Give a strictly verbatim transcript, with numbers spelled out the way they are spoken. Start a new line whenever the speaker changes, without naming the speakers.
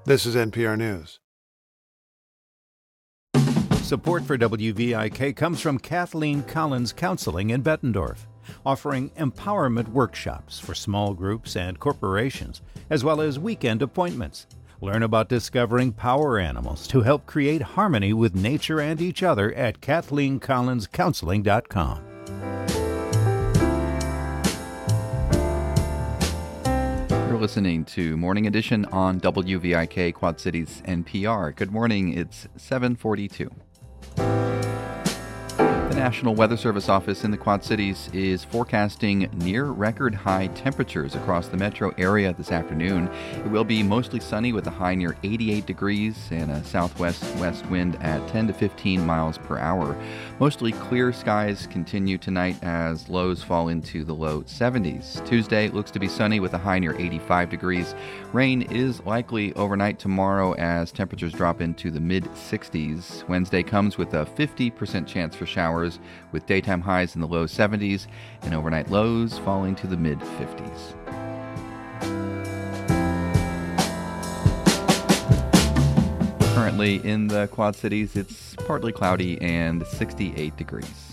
This is N P R News.
Support for W V I K comes from Kathleen Collins Counseling in Bettendorf, offering empowerment workshops for small groups and corporations, as well as weekend appointments. Learn about discovering power animals to help create harmony with nature and each other at kathleen collins counseling dot com.
You're listening to Morning Edition on W V I K Quad Cities N P R. Good morning, it's seven forty-two. The National Weather Service office in the Quad Cities is forecasting near record high temperatures across the metro area this afternoon. It will be mostly sunny with a high near eighty-eight degrees and a southwest west wind at ten to fifteen miles per hour. Mostly clear skies continue tonight as lows fall into the low seventies. Tuesday looks to be sunny with a high near eighty-five degrees. Rain is likely overnight tomorrow as temperatures drop into the mid sixties. Wednesday comes with a fifty percent chance for showers, with daytime highs in the low seventies and overnight lows falling to the mid fifties. Currently in the Quad Cities, it's partly cloudy and sixty-eight degrees.